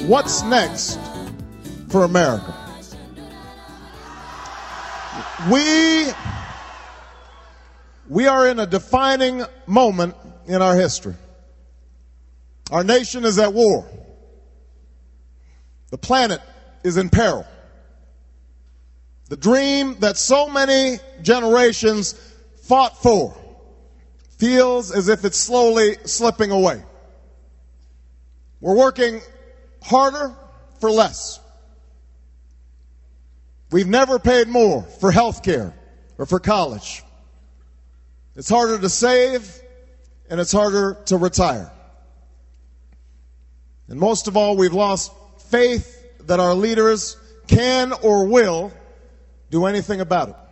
What's next for America? We are in a defining moment in our history. Our nation is at war. The planet is in peril. The dream that so many generations fought for feels as if it's slowly slipping away. We're working harder for less. We've never paid more for health care or for college. It's harder to save, and it's harder to retire. And most of all, we've lost faith that our leaders can or will do anything about it.